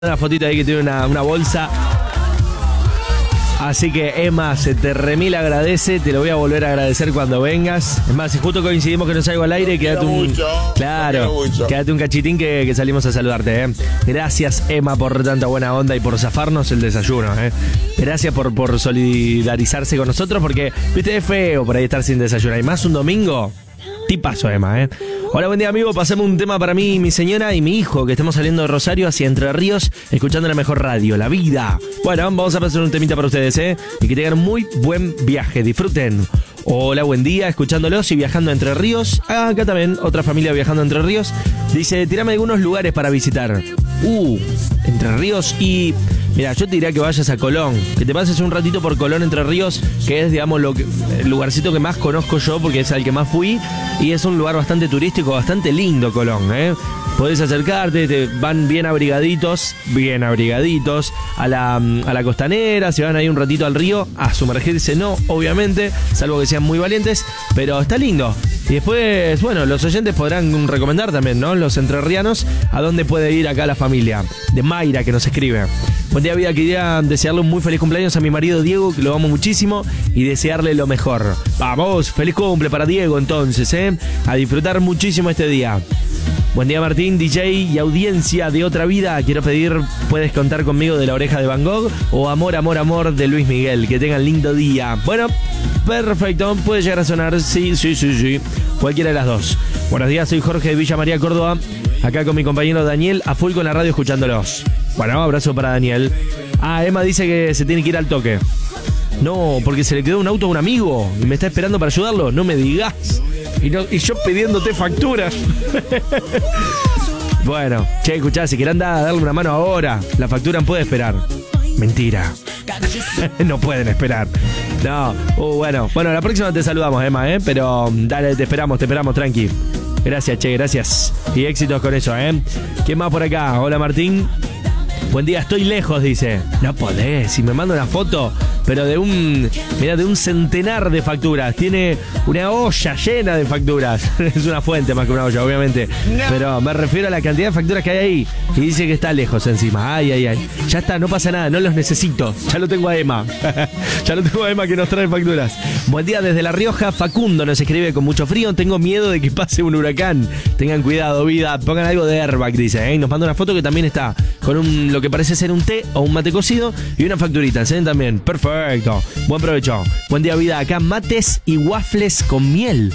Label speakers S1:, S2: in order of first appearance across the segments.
S1: Una fotito ahí que tiene una bolsa. Así que, Emma, se te remil agradece. Te lo voy a volver a agradecer cuando vengas. Es más, si justo coincidimos que no salgo al aire, quédate un... Claro, quédate un cachitín que salimos a saludarte, Gracias, Emma, por tanta buena onda y por zafarnos el desayuno, Gracias por solidarizarse con nosotros, porque, viste, es feo por ahí estar sin desayuno. Y más un domingo. Tipazo, Emma, Hola, buen día, amigo. Pasemos un tema para mí, mi señora y mi hijo, que estemos saliendo de Rosario hacia Entre Ríos, escuchando la mejor radio, La Vida. Bueno, vamos a pasar un temita para ustedes, y que tengan muy buen viaje. Disfruten. Hola, buen día, escuchándolos y viajando a Entre Ríos. Acá también, otra familia viajando a Entre Ríos. Dice, tirame algunos lugares para visitar. Entre Ríos y... Mira, yo te diría que vayas a Colón, que te pases un ratito por Colón, Entre Ríos, que es, digamos, el lugarcito que más conozco yo, porque es al que más fui, y es un lugar bastante turístico, bastante lindo Colón, Podés acercarte, te van bien abrigaditos a la costanera, se van ahí un ratito al río, a sumergirse no, obviamente, salvo que sean muy valientes, pero está lindo. Y después, bueno, los oyentes podrán recomendar también, ¿no? Los entrerrianos, a dónde puede ir acá la familia. De Mayra, que nos escribe. Buen día, vida. Quería desearle un muy feliz cumpleaños a mi marido Diego, que lo amo muchísimo, y desearle lo mejor. Vamos, feliz cumple para Diego entonces, A disfrutar muchísimo este día. Buen día, Martín, DJ y audiencia de Otra Vida. Quiero pedir, puedes contar conmigo de La Oreja de Van Gogh o Amor, Amor, Amor de Luis Miguel. Que tengan lindo día. Bueno, perfecto, puede llegar a sonar, sí. Cualquiera de las dos. Buenos días, soy Jorge de Villa María, Córdoba. Acá con mi compañero Daniel, a full con la radio escuchándolos. Bueno, abrazo para Daniel. Emma dice que se tiene que ir al toque. No, porque se le quedó un auto a un amigo y me está esperando para ayudarlo. No me digas. Y yo pidiéndote facturas. Bueno, che, escuchá, si querés andar a darle una mano ahora, la factura puede esperar. Mentira. No pueden esperar. No, bueno, la próxima te saludamos, Emma, pero dale, te esperamos, tranqui. Gracias, che, gracias. Y éxitos con eso, ¿Quién más por acá? Hola, Martín. Buen día, estoy lejos, dice. No podés, si me manda una foto, pero de un centenar de facturas. Tiene una olla llena de facturas. Es una fuente más que una olla, obviamente. No. Pero me refiero a la cantidad de facturas que hay ahí. Y dice que está lejos encima. Ay. Ya está, no pasa nada, no los necesito. Ya lo tengo a Emma. Ya lo tengo a Emma que nos trae facturas. Buen día desde La Rioja. Facundo nos escribe con mucho frío. Tengo miedo de que pase un huracán. Tengan cuidado, vida. Pongan algo de airbag, dice. Nos manda una foto que también está con lo que parece ser un té o un mate cocido y una facturita, también. Perfecto. Buen provecho. Buen día, vida. Acá mates y waffles con miel.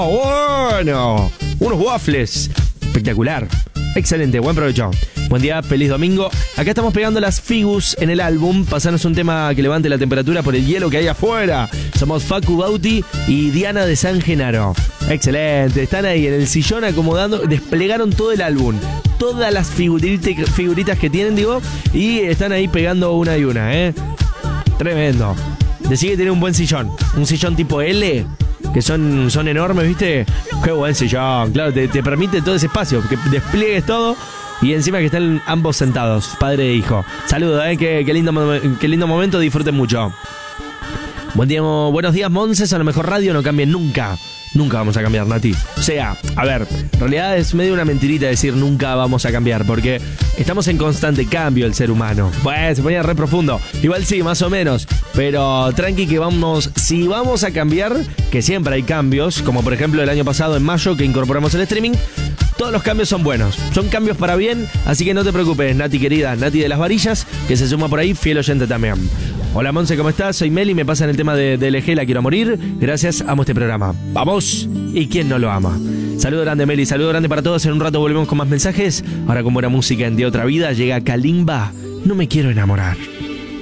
S1: Bueno. Unos waffles. Espectacular. Excelente. Buen provecho. Buen día, feliz domingo. Acá estamos pegando las figus en el álbum. Pasanos un tema que levante la temperatura por el hielo que hay afuera. Somos Facu Bauti y Diana de San Genaro. Excelente. Están ahí en el sillón acomodando. Desplegaron todo el álbum. Todas las figuritas que tienen, digo. Y están ahí pegando una y una, Tremendo. Decí que tiene un buen sillón. Un sillón tipo L. Que son enormes, ¿viste? Qué buen sillón. Claro, te permite todo ese espacio. Que despliegues todo. Y encima que están ambos sentados, padre e hijo. Saludos, qué lindo momento, disfruten mucho. Buenos días, Monses, a lo mejor radio no cambien nunca. Nunca vamos a cambiar, Nati. O sea, a ver, en realidad es medio una mentirita decir nunca vamos a cambiar, porque estamos en constante cambio el ser humano. Pues se ponía re profundo. Igual sí, más o menos. Pero tranqui que si vamos a cambiar, que siempre hay cambios, como por ejemplo el año pasado en mayo que incorporamos el streaming. Todos los cambios son buenos, son cambios para bien, así que no te preocupes, Nati querida, Nati de las Varillas, que se suma por ahí, fiel oyente también. Hola, Monse, ¿cómo estás? Soy Meli, me pasan el tema de LG, la quiero morir. Gracias, amo este programa. ¡Vamos! ¿Y quién no lo ama? Saludo grande, Meli, saludo grande para todos. En un rato volvemos con más mensajes. Ahora con buena música en De Otra Vida llega Kalimba, No me quiero enamorar.